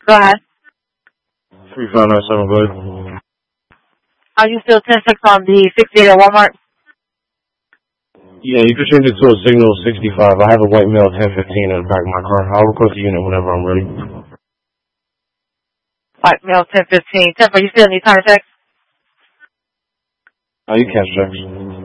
Go ahead. 3597, go ahead. Are you still 10-6 on the 68 at Walmart? Yeah, you can change it to a signal 65. I have a white male 1015 in the back of my car. I'll request the unit whenever I'm ready. White male 1015. Temper, you still need time to text? Oh, you can't check.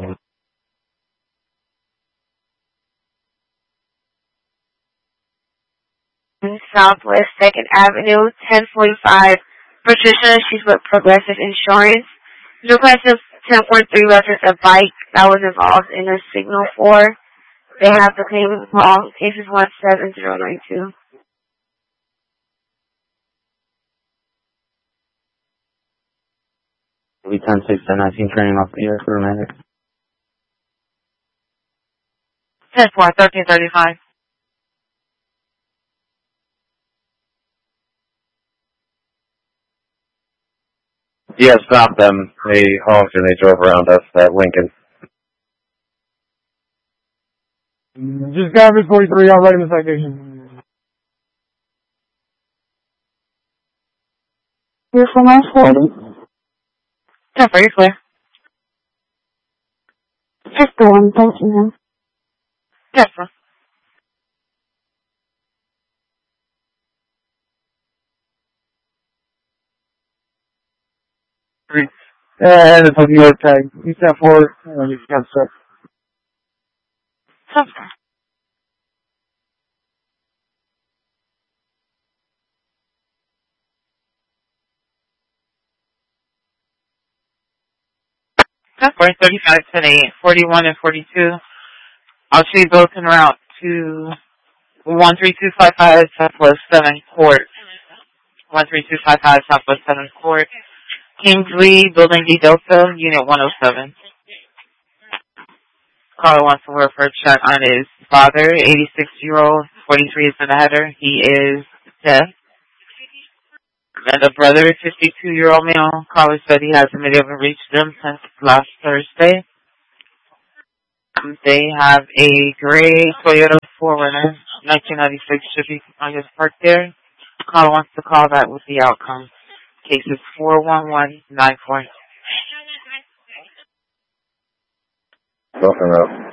Southwest 2nd Avenue, 1045. Patricia, she's with Progressive Insurance. New Progressive 1043 reference a bike that was involved in a signal 4. They have the claimant call. Cases 17092. We 10-6-19 training off the air for a minute. 10-4, 1335. Yeah, stopped them. They honked and they drove around us at Lincoln. Just got it 43, I'll write in the citation. You're from my 40. Temper, you're clear. Just the one, thank you, ma'am. Temper. And it's a New York tag. You stand forward, and you stand straight. Temper. Temper, 35, 28, 41 and 42. I'll see both en route to 13255 Southwest 7th Court. 13255 Southwest 7th Court. Kingsley, Building D Delta, Unit 107. Caller wants to refer a check on his father, 86-year-old, 43 is in the header. He is deaf. And a brother, 52-year-old male. Caller said he hasn't been able to reach them since last Thursday. They have a gray Toyota 4Runner, 1996, should be on his park there. Caller wants to call that with the outcome. Case is 41194. Nothing else.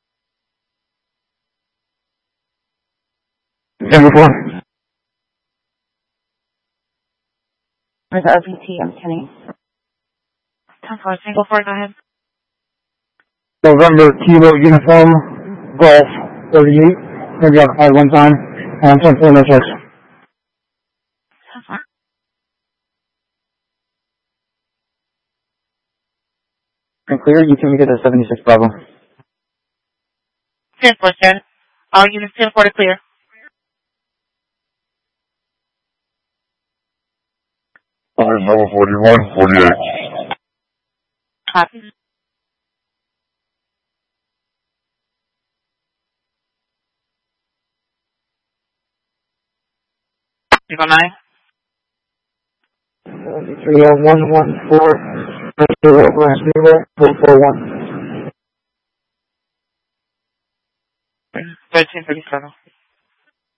Number 4. With RPT, I'm Kenny. 10-4, single 4, go ahead. November Kilo Uniform Golf 38. Maybe I've had one time. 10-4, no checks. And clear, you can get a 76 Bravo. 10-4, sir. All units 10-4 to clear. Number 41, 48. Copy. You go 9. 30114. 441. 1337.